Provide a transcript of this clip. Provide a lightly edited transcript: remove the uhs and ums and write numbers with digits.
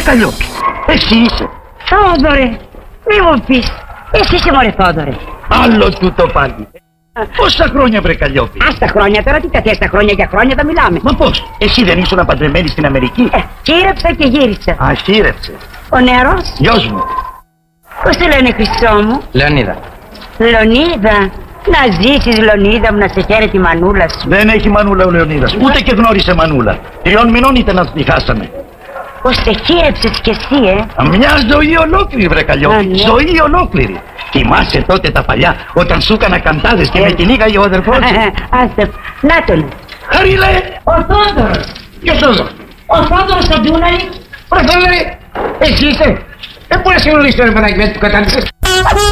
Καλλιόπη, εσύ είσαι. Θόδωρε, μη μου πεις. Εσύ είσαι μωρέ Θόδωρε. Άλλο τούτο πάλι. Πόσα χρόνια βρε Καλλιόπη? Ας τα χρόνια τώρα, τι τα θες τα χρόνια, για χρόνια τα μιλάμε. Μα πώς, εσύ δεν ήσουν παντρεμένη στην Αμερική? Χείρεψα και γύρισα. Α, χείρεψε. Ο νεαρός. Γιος μου. Πώς σε λένε Χρυσό μου? Λεωνίδα. Λονίδα. Να ζήσεις Λονίδα μου, να σε χαίρεται η μανούλα σου. Δεν έχει μανούλα ο Λεωνίδας, ούτε και γνώρισε μανούλα. 3 μηνών ήταν να τη χάσαμε. Πώς σε χείρεψες κι εσύ, Μια ζωή ολόκληρη βρε Καλλιόπη, ναι. ζωή ολόκληρη. Θυμάσαι τότε τα παλιά όταν σου έκανα καντάδες και με κυνήγαγε ο αδερφός σου? Άστε, να τον. Χαρίλε! Ο Θόδωρος. Ποιος Θόδωρος? Ο Θόδωρος τον Ντούναλη. Προφανώς, εσύ είσαι. Πού να συγχωρήσω ρε Παναγιώτη που κατάληξες.